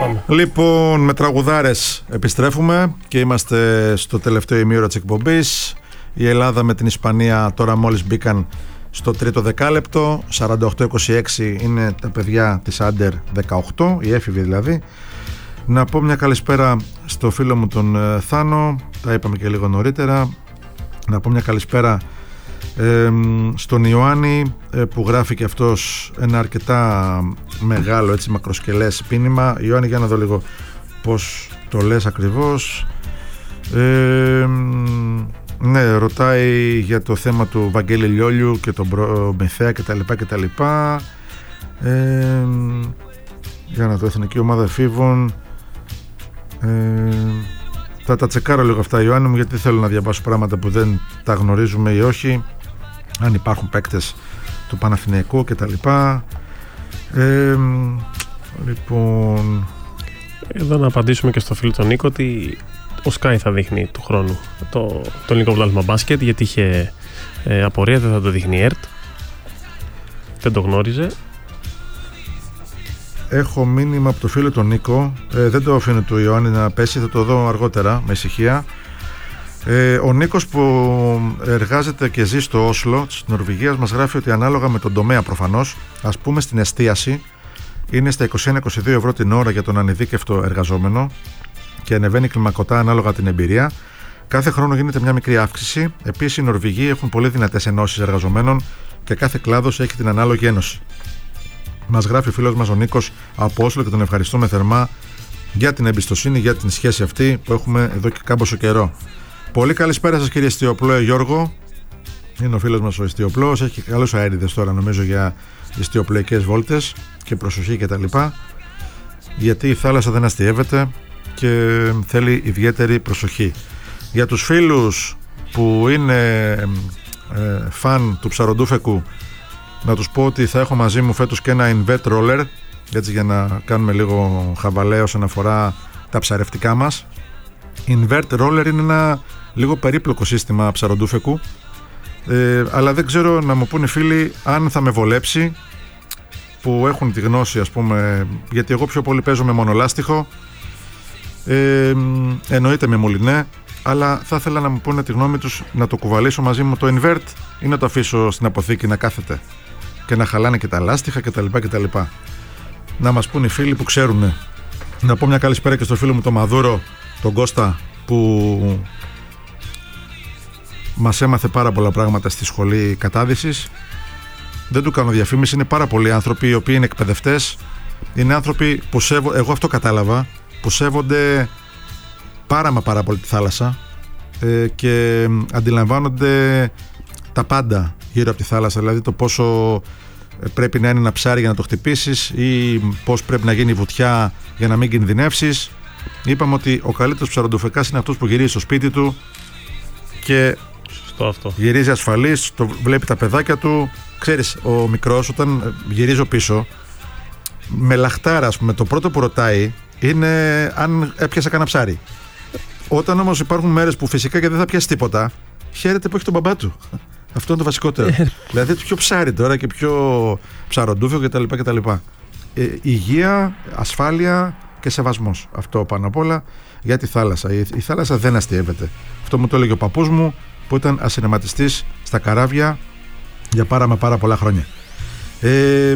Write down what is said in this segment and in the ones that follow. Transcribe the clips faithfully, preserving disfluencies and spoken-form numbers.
πάμε. Λοιπόν, με τραγουδάρες επιστρέφουμε και είμαστε στο τελευταίο ημίωρο της εκπομπής. Η Ελλάδα με την Ισπανία τώρα μόλις μπήκαν στο τρίτο δεκάλεπτο. σαράντα οκτώ είκοσι έξι είναι τα παιδιά της Άντερ δεκαοκτώ, οι έφηβοι δηλαδή. Να πω μια καλησπέρα στο φίλο μου τον ε, Θάνο, τα είπαμε και λίγο νωρίτερα. Να πω μια καλησπέρα ε, στον Ιωάννη ε, που γράφει και αυτός ένα αρκετά μεγάλο, έτσι, μακροσκελές πίνημα. Ιωάννη, για να δω λίγο πως το λες ακριβώς. ε, Ναι, ρωτάει για το θέμα του Βαγγέλη Λιόλιου και τον Μεθέα κτλ. κτλ. Ε, για να δω, εθνική ομάδα εφήβων. Ε, θα τα τσεκάρω λίγο αυτά, Ιωάννη μου, γιατί θέλω να διαβάσω πράγματα που δεν τα γνωρίζουμε ή όχι. Αν υπάρχουν παίκτες του Παναθηναϊκού κτλ. Ε, λοιπόν... Εδώ να απαντήσουμε και στο φίλο τον Νίκο ότι ο Sky θα δείχνει του χρόνου το, το ελληνικό πρωτάθλημα μπάσκετ, γιατί είχε ε, απορία, δεν θα το δείχνει η ΕΡΤ. Δεν το γνώριζε. Έχω μήνυμα από το φίλο τον Νίκο, ε, δεν το αφήνω του Ιωάννη να πέσει, θα το δω αργότερα με ησυχία. Ε, ο Νίκος που εργάζεται και ζει στο Όσλο της Νορβηγίας μας γράφει ότι ανάλογα με τον τομέα προφανώς, ας πούμε στην εστίαση είναι στα είκοσι ένα με είκοσι δύο ευρώ την ώρα για τον ανειδίκευτο εργαζόμενο και ανεβαίνει κλιμακωτά ανάλογα την εμπειρία. Κάθε χρόνο γίνεται μια μικρή αύξηση. Επίσης οι Νορβηγοί έχουν πολύ δυνατές ενώσεις εργαζομένων και κάθε κλάδος έχει την ανάλογη ένωση. Μας γράφει ο φίλος μας ο Νίκος από Όσλο και τον ευχαριστούμε θερμά για την εμπιστοσύνη, για την σχέση αυτή που έχουμε εδώ και κάμποσο καιρό. Πολύ καλησπέρα σας, κύριε Ιστιοπλό Γιώργο. Είναι ο φίλος μας ο Ιστιοπλός. Έχει και καλούς αέριδες τώρα, νομίζω, για ιστιοπλοϊκές βόλτες και προσοχή κτλ. Γιατί η θάλασσα δεν αστιεύεται και θέλει ιδιαίτερη προσοχή. Για τους φίλους που είναι ε, φαν του ψαροντούφεκου, να τους πω ότι θα έχω μαζί μου φέτος και ένα invert roller, έτσι, για να κάνουμε λίγο χαβαλέ όσον αφορά τα ψαρευτικά μας. Invert roller είναι ένα λίγο περίπλοκο σύστημα ψαροντούφεκου, ε, αλλά δεν ξέρω, να μου πούνε οι φίλοι αν θα με βολέψει, που έχουν τη γνώση, ας πούμε, γιατί εγώ πιο πολύ παίζω με μονολάστιχο, ε, εννοείται με μουλινέ, αλλά θα ήθελα να μου πούνε τη γνώμη τους να το κουβαλήσω μαζί μου το invert ή να το αφήσω στην αποθήκη να κάθεται και να χαλάνε και τα λάστιχα κτλ. κτλ. Να μας πούνε οι φίλοι που ξέρουν. Να πω μια καλησπέρα και στο φίλο μου τον Μαδούρο, τον Κώστα, που μας έμαθε πάρα πολλά πράγματα στη σχολή κατάδυσης. Δεν του κάνω διαφήμιση, είναι πάρα πολλοί άνθρωποι οι οποίοι είναι εκπαιδευτές. Είναι άνθρωποι που σέβονται, εγώ αυτό κατάλαβα, που σέβονται πάρα μα πάρα πολύ τη θάλασσα ε, και αντιλαμβάνονται τα πάντα γύρω από τη θάλασσα, δηλαδή το πόσο πρέπει να είναι ένα ψάρι για να το χτυπήσεις ή πώς πρέπει να γίνει η βουτιά για να μην κινδυνεύσεις. Είπαμε ότι ο καλύτερος ψαροντουφεκάς είναι αυτός που γυρίζει στο σπίτι του και αυτό. Γυρίζει ασφαλής, το βλέπει τα παιδάκια του. Ξέρεις, ο μικρός όταν γυρίζω πίσω με λαχτάρα, ας πούμε, το πρώτο που ρωτάει είναι αν έπιασα κανένα ψάρι. Όταν όμως υπάρχουν μέρες που φυσικά και δεν θα πιάσει τίποτα, χαίρεται που έχει τον μπαμπά του. Αυτό είναι το βασικότερο. Δηλαδή πιο ψάρι τώρα και πιο ψαροντούφιο κτλ. κτλ. Ε, υγεία, ασφάλεια και σεβασμός. Αυτό πάνω απ' όλα για τη θάλασσα. Η, η θάλασσα δεν αστιεύεται. Αυτό μου το έλεγε ο παππούς μου που ήταν ασυναιματιστής στα καράβια για πάρα μα πάρα πολλά χρόνια. Ε,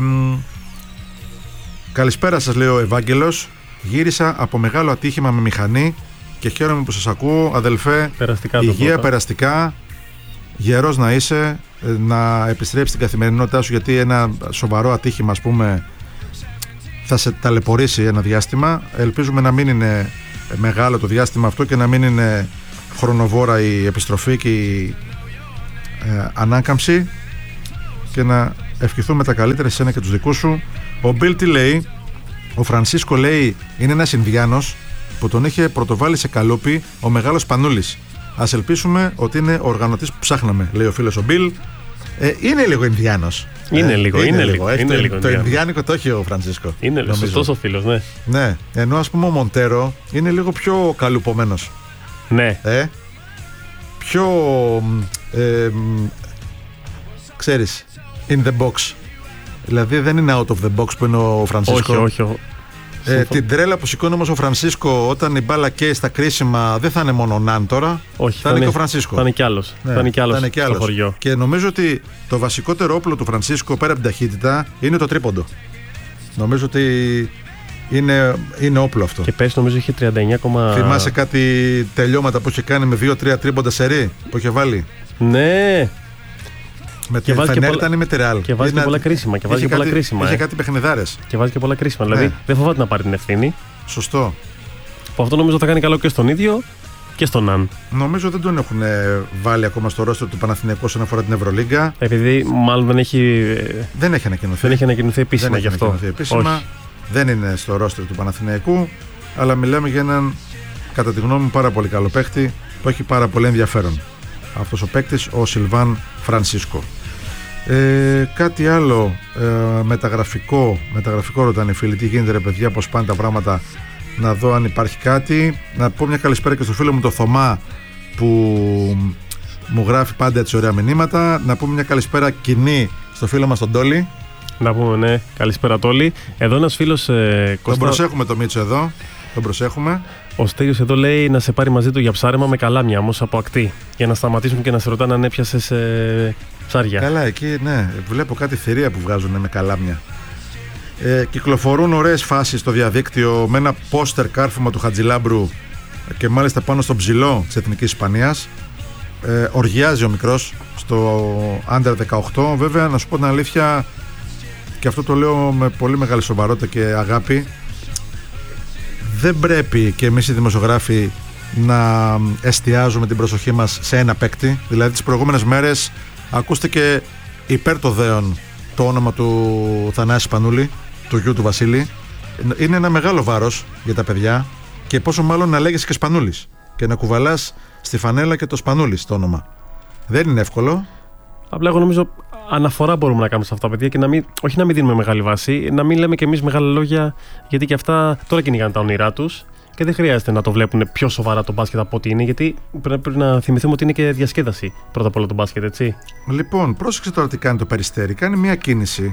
καλησπέρα σας, λέει ο Ευάγγελος. Γύρισα από μεγάλο ατύχημα με μηχανή και χαίρομαι που σας ακούω, αδελφέ. Περαστικά, υγεία, περαστικά. Γερός να είσαι, να επιστρέψεις στην καθημερινότητά σου, γιατί ένα σοβαρό ατύχημα, ας πούμε, θα σε ταλαιπωρήσει ένα διάστημα. Ελπίζουμε να μην είναι μεγάλο το διάστημα αυτό και να μην είναι χρονοβόρα η επιστροφή και η ε, ανάκαμψη, και να ευχηθούμε τα καλύτερα σε εσένα και τους δικούς σου. Ο Μπιλ τι λέει? Ο Φρανσίσκο, λέει, είναι ένας Ινδιάνος που τον είχε πρωτοβάλει σε καλούπι ο μεγάλος Πανούλης. Ας ελπίσουμε ότι είναι ο οργανωτής που ψάχναμε, λέει ο φίλος ο Μπιλ. Ε, είναι λίγο Ινδιάνος. Είναι ε, λίγο, είναι, είναι λίγο. λίγο. Είναι το, λίγο το Ινδιάνικο το έχει ο Φρανσίσκο. Είναι λίγο. Σωστός ο φίλος, ναι. Ναι, ενώ ας πούμε ο Μοντέρο είναι λίγο πιο καλουπομένος. Ναι. Ε, πιο ε, ξέρεις, in the box. Δηλαδή δεν είναι out of the box που είναι ο Φρανσίσκο. Όχι, όχι. Ε, την τρέλα που σηκώνει όμως ο Φρανσίσκο όταν η μπάλα καίει στα κρίσιμα δεν θα είναι μόνο ο Ναν τώρα. Όχι, θα, θα είναι είναι και ο Φρανσίσκο. Θα είναι κι άλλος. Ναι, θα είναι κι άλλος, είναι κι στο άλλος χωριό. Και νομίζω ότι το βασικότερο όπλο του Φρανσίσκο πέρα από την ταχύτητα είναι το τρίποντο. Νομίζω ότι είναι, είναι όπλο αυτό. Και πέρσι νομίζω είχε τριάντα εννιά. Θυμάσαι κάτι τελειώματα που είχε κάνει με δύο τρία τρίποντα σερί που είχε βάλει? Ναι. Με τη Φενέρ ήταν ή με τη Ρεάλ. Και βάζει και πολλά κρίσιμα. Και βάζει και πολλά κρίσιμα. Είχε ε. κάτι παιχνιδάρες. Και βάζει και πολλά κρίσιμα. Ναι. Δηλαδή δεν φοβάται να πάρει την ευθύνη. Σωστό. Που αυτό νομίζω θα κάνει καλό και στον ίδιο και στον Ναν. Νομίζω δεν τον έχουν βάλει ακόμα στο ρόστερ του Παναθηναϊκού όσον αφορά την Ευρωλίγκα. Επειδή μάλλον δεν έχει. Δεν έχει ανακοινωθεί. Δεν έχει ανακοινωθεί επίσημα δεν γι' αυτό. Ανακοινωθεί επίσημα. Όχι. Δεν είναι στο ρόστερ του Παναθηναϊκού. Αλλά μιλάμε για έναν, κατά τη γνώμη μου, πάρα πολύ καλό παίκτη που έχει πάρα πολύ ενδιαφέρον. Αυτός ο παίκτης, ο Σιλβάν Φρανσίσκο. Ε, κάτι άλλο ε, μεταγραφικό, μεταγραφικό ρωτάνε οι φίλοι, τι γίνεται ρε παιδιά, πώς πάνε τα πράγματα, να δω αν υπάρχει κάτι. Να πω μια καλησπέρα και στο φίλο μου το Θωμά που μου γράφει πάντα έτσι ωραία μηνύματα. Να πούμε μια καλησπέρα κοινή στο φίλο μας τον Τόλι. Να πούμε ναι, καλησπέρα Τόλι. Εδώ ένας φίλος ε, Τον Κώστα... προσέχουμε το Μίτσο εδώ. Τον προσέχουμε. Ο Στέλιος εδώ λέει να σε πάρει μαζί του για ψάρεμα με καλάμια όμως από ακτή. Για να σταματήσουν και να σε ρωτάνε αν έπιασες ε, ψάρια. Καλά, εκεί ναι, βλέπω κάτι θηρία που βγάζουν με καλάμια. Ε, κυκλοφορούν ωραίες φάσεις στο διαδίκτυο με ένα πόστερ κάρφωμα του Χατζηλάμπρου και μάλιστα πάνω στο ψηλό της Εθνικής Ισπανίας. Ε, οργιάζει ο μικρός στο Under δεκαοκτώ. Βέβαια, να σου πω την αλήθεια, και αυτό το λέω με πολύ μεγάλη σοβαρότητα και αγάπη, δεν πρέπει και εμείς οι δημοσιογράφοι να εστιάζουμε την προσοχή μας σε ένα παίκτη. Δηλαδή τις προηγούμενες μέρες ακούστηκε υπέρ το δέον το όνομα του Θανάση Σπανούλη, του γιου του Βασίλη. Είναι ένα μεγάλο βάρος για τα παιδιά και πόσο μάλλον να λέγεσαι και Σπανούλης και να κουβαλάς στη φανέλα και το Σπανούλης το όνομα. Δεν είναι εύκολο. Απλά εγώ νομίζω αναφορά μπορούμε να κάνουμε σε αυτά τα παιδιά και να μην, όχι να μην δίνουμε μεγάλη βάση, να μην λέμε κι εμείς μεγάλα λόγια, γιατί και αυτά τώρα κυνηγάνε τα όνειρά τους και δεν χρειάζεται να το βλέπουν πιο σοβαρά το μπάσκετ από ό,τι είναι, γιατί πρέπει να θυμηθούμε ότι είναι και διασκέδαση πρώτα απ' όλα το μπάσκετ, έτσι. Λοιπόν, πρόσεξε τώρα τι κάνει το Περιστέρι. Κάνει μια κίνηση.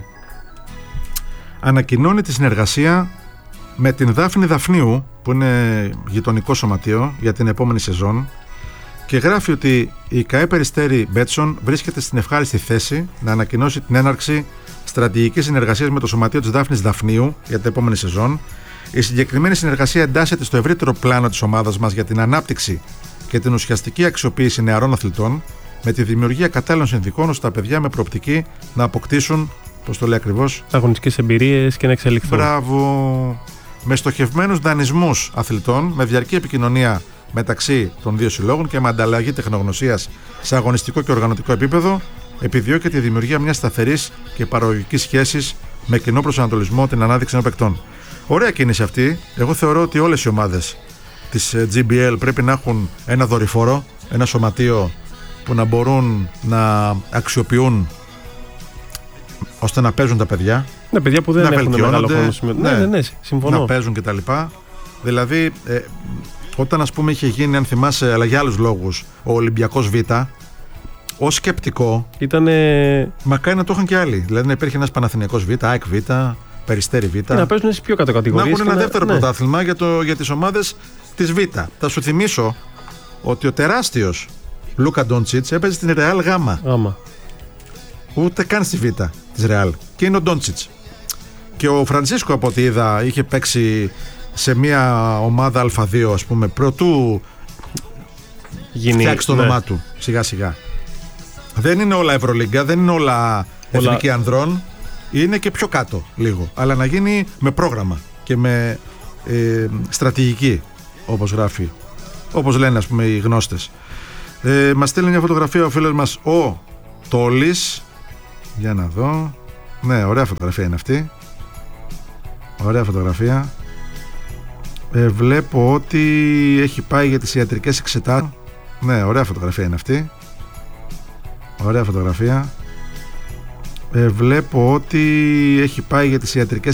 Ανακοινώνει τη συνεργασία με την Δάφνη Δαφνίου, που είναι γειτονικό σωματείο για την επόμενη σεζόν. Και γράφει ότι η ΚΑΕ Περιστέρι Μπέτσον βρίσκεται στην ευχάριστη θέση να ανακοινώσει την έναρξη στρατηγικής συνεργασίας με το σωματείο της Δάφνης Δαφνίου για την επόμενη σεζόν. Η συγκεκριμένη συνεργασία εντάσσεται στο ευρύτερο πλάνο της ομάδας μας για την ανάπτυξη και την ουσιαστική αξιοποίηση νεαρών αθλητών, με τη δημιουργία κατάλληλων συνθηκών ώστε τα παιδιά με προοπτική να αποκτήσουν, πώς το λέει ακριβώς, αγωνιστικές εμπειρίες και να εξελιχθούν. Μπράβο! Με στοχευμένους δανεισμούς αθλητών, με διαρκή επικοινωνία μεταξύ των δύο συλλόγων και με ανταλλαγή τεχνογνωσίας σε αγωνιστικό και οργανωτικό επίπεδο, επιδιώκεται τη δημιουργία μιας σταθερής και παραγωγικής σχέσης με κοινό προσανατολισμό την ανάδειξη των παικτών. Ωραία κίνηση αυτή. Εγώ θεωρώ ότι όλες οι ομάδες της τζι μπι ελ πρέπει να έχουν ένα δορυφόρο, ένα σωματείο που να μπορούν να αξιοποιούν ώστε να παίζουν τα παιδιά. Ναι, παιδιά που δεν έχουν μεγάλο χρόνο. Ναι, ναι, ναι, ναι, συμφωνώ. Να παίζουν κτλ. Δηλαδή, ε, όταν ας πούμε είχε γίνει, αν θυμάσαι, αλλά για άλλους λόγους, ο Ολυμπιακός Β, ως σκεπτικό, ήτανε... μακάρι να το είχαν και άλλοι. Δηλαδή να υπήρχε ένας Παναθηναϊκός Β, ΑΕΚ Β, Περιστέρι Β. Και να παίζουν στις πιο κάτω κατηγορίες. Να έχουν ένα να... δεύτερο ναι. πρωτάθλημα για, το, για τις ομάδες της Β. Θα σου θυμίσω ότι ο τεράστιος Λούκα Ντόντσιτς έπαιζε στην Ρεάλ Γάμα. Άμα. Ούτε καν στη Β της Ρεάλ. Και είναι ο Ντόντσιτς. Και ο Φρανσίσκο, από ό,τι είδα, είχε παίξει σε μια ομάδα Α2, ας πούμε, πρωτού Γίνει, φτιάξει το όνομά ναι. του σιγά σιγά. Δεν είναι όλα Ευρωλίγκα, δεν είναι όλα εθνική ανδρών, είναι και πιο κάτω λίγο, αλλά να γίνει με πρόγραμμα και με ε, στρατηγική, όπως γράφει, όπως λένε ας πούμε οι γνώστες. ε, Μας στέλνει μια φωτογραφία ο φίλος μας ο Τόλης. Για να δω. Ναι, ωραία φωτογραφία είναι αυτή. Ωραία φωτογραφία. ε, Βλέπω ότι έχει πάει για τις ιατρικές εξετάσεις. Ναι, ωραία φωτογραφία είναι αυτή. Ωραία φωτογραφία. ε, Βλέπω ότι έχει πάει για τις ιατρικές